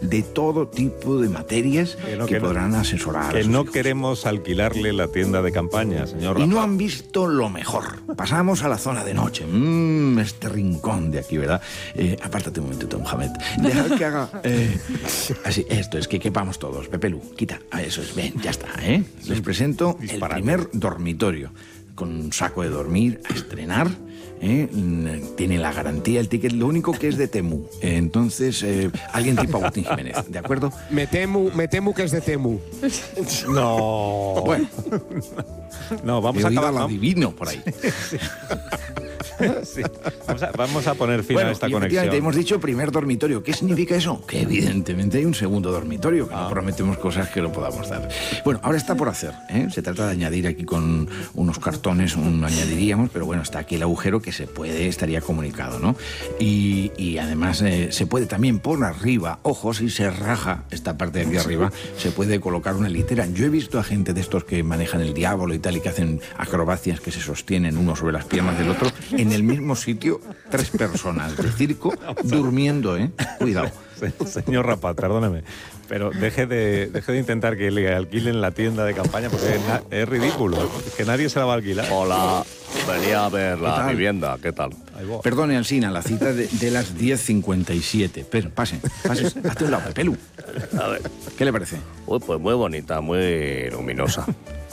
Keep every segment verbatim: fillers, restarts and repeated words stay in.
de todo tipo de materias que, no, que, que podrán asesorar. Que no hijos. Queremos alquilarle la tienda de campaña, señor Rafa. Y no han visto lo mejor. Pasamos a la zona de noche. Mmm, este rincón de aquí, ¿verdad? Eh, apártate un momentito, Mohamed. Dejad que haga... Eh, así, esto es que quepamos todos. Pepelu, quita. Ah, eso es, ven, ya está, ¿eh? Les presento Disparate. el primer dormitorio. Con un saco de dormir a estrenar. ¿Eh? Tiene la garantía, el ticket, lo único que es de Temu. Entonces, eh, alguien tipo Agustín Jiménez, ¿de acuerdo? Me temo, me temo que es de Temu. No. Bueno. No, vamos a acabar. Lo adivino por ahí. Sí. Sí. Vamos, a, vamos a poner fin bueno, a esta y conexión. Hemos dicho primer dormitorio. ¿Qué significa eso? Que evidentemente hay un segundo dormitorio, que ah. no prometemos cosas que no podamos dar. Bueno, ahora está por hacer, ¿eh? Se trata de añadir aquí con unos cartones, un añadiríamos, pero bueno, está aquí el agujero que se puede, estaría comunicado, ¿no? Y, y además eh, se puede también por arriba, ojo, si se raja esta parte de aquí arriba, se puede colocar una litera. Yo he visto a gente de estos que manejan el diablo y tal, y que hacen acrobacias que se sostienen uno sobre las piernas del otro, en el mismo sitio, tres personas de circo durmiendo, ¿eh? Cuidado. Señor Rafa, perdóneme, pero deje de, deje de intentar que le alquilen la tienda de campaña porque es, na, es ridículo, es que nadie se la va a alquilar. Hola, venía a ver la vivienda, ¿qué tal? Perdone, Alsina, la cita de, de las diez cincuenta y siete. Pero pase, pase, hazte un lado, Pepelu. A ver. ¿Qué le parece? Uy, pues muy bonita, muy luminosa.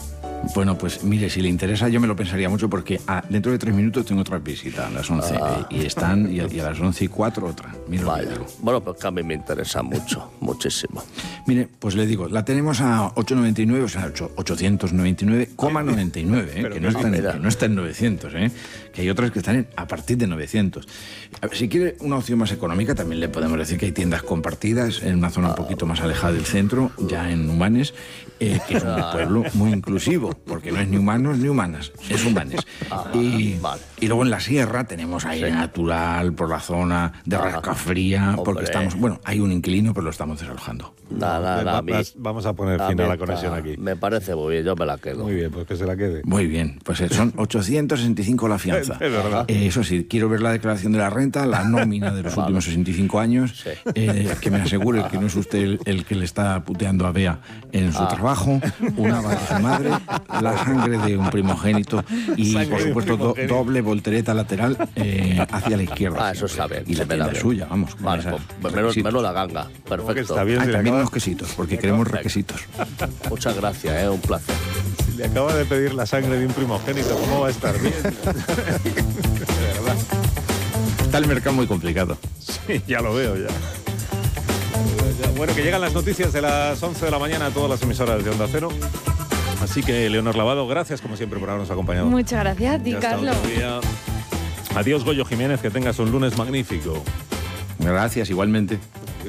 Bueno, pues mire, si le interesa yo me lo pensaría mucho porque ah, dentro de tres minutos tengo otra visita a las once ah. eh, y están y a, y a las once y cuatro otra. Mira Vaya. Bueno, pues que a mí me interesa mucho, muchísimo. Mire, pues le digo, la tenemos a ocho noventa y nueve, o sea, ochocientos noventa y nueve coma noventa y nueve, eh, que, no está en, que no está en novecientos, eh, que hay otras que están en, a partir de novecientos. A ver, si quiere una opción más económica, también le podemos decir que hay tiendas compartidas en una zona ah. un poquito más alejada del centro, ya en Humanes, eh, que es un pueblo muy inclusivo, porque no es ni humanos ni humanas, es Humanes. Ah, y, vale. y luego en la sierra tenemos aire sí. natural por la zona de ah, Rascafría, porque estamos, bueno, hay un inquilino, pero lo estamos desalojando. Nada, nada, Va, vamos a poner fin a, a la conexión aquí. Me parece muy bien, yo me la quedo. Muy bien, pues que se la quede. Muy bien, pues son ochocientos sesenta y cinco la fianza. Es verdad. Eh, eso sí, quiero ver la declaración de la renta, la nómina de los vale. últimos sesenta y cinco años, sí. eh, que me asegure que no es usted el, el que le está puteando a Bea en su ah. trabajo, una de madre, la sangre de un primogénito y, sangre por supuesto, do, doble voltereta lateral eh, hacia la izquierda. Ah, eso está bien. Y la tienda es suya, vamos. Vale, pues menos, menos la ganga. Perfecto. Está bien, ah, si también acaba... los quesitos, porque queremos requesitos. Muchas gracias, eh, un placer. Si le acaba de pedir la sangre de un primogénito, ¿cómo va a estar bien? De verdad. Está el mercado muy complicado. Sí, ya lo veo, ya. Bueno, que llegan las noticias de las once de la mañana a todas las emisoras de Onda Cero. Así que, Leonor Lavado, gracias como siempre por habernos acompañado. Muchas gracias a ti, Carlos. Adiós, Goyo Jiménez, que tengas un lunes magnífico. Gracias, igualmente.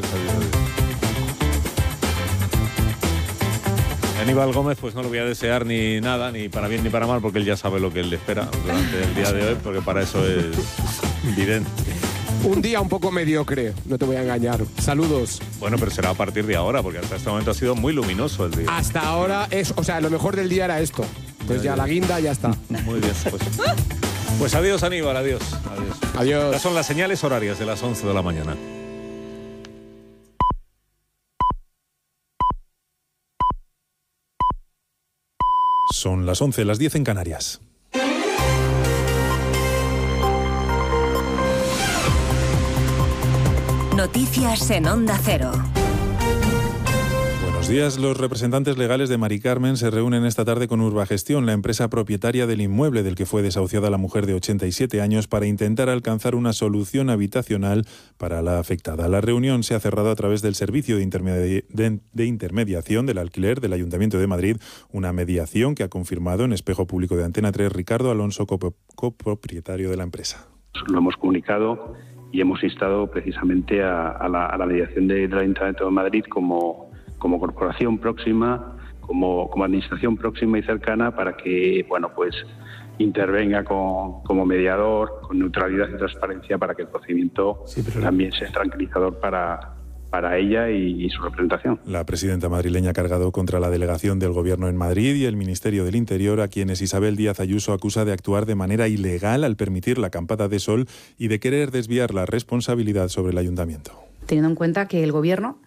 Aníbal Gómez, pues no le voy a desear ni nada, ni para bien ni para mal, porque él ya sabe lo que él le espera durante el día de hoy, porque para eso es evidente. Un día un poco mediocre, no te voy a engañar. Saludos. Bueno, pero será a partir de ahora, porque hasta este momento ha sido muy luminoso el día. Hasta ahora es, o sea, lo mejor del día era esto. Entonces ya, ya la guinda ya está. Muy bien, pues, pues adiós, Aníbal, adiós. Adiós. Adiós. Ya son las señales horarias de las once de la mañana. Son las once, las diez en Canarias. Noticias en Onda Cero. Buenos días. Los representantes legales de Mari Carmen se reúnen esta tarde con Urbagestión, la empresa propietaria del inmueble del que fue desahuciada la mujer de ochenta y siete años, para intentar alcanzar una solución habitacional para la afectada. La reunión se ha cerrado a través del Servicio de, Intermedi- de, de Intermediación del Alquiler del Ayuntamiento de Madrid, una mediación que ha confirmado en Espejo Público de Antena tres Ricardo Alonso, copropietario de la empresa. Lo hemos comunicado y hemos instado precisamente a, a, la, a la mediación de, del Ayuntamiento de Madrid como, como corporación próxima, como, como administración próxima y cercana, para que, bueno, pues intervenga con, como mediador, con neutralidad y transparencia, para que el procedimiento sí, pero... también sea tranquilizador para, para ella y, y su representación. La presidenta madrileña ha cargado contra la delegación del Gobierno en Madrid y el Ministerio del Interior, a quienes Isabel Díaz Ayuso acusa de actuar de manera ilegal al permitir la acampada de sol y de querer desviar la responsabilidad sobre el Ayuntamiento. Teniendo en cuenta que el Gobierno